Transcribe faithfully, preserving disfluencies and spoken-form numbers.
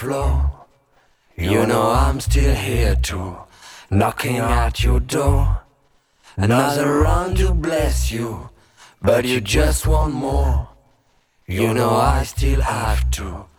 floor. You know I'm still here too, knocking at your door. Another round to bless you, but you just want more. You know I still have to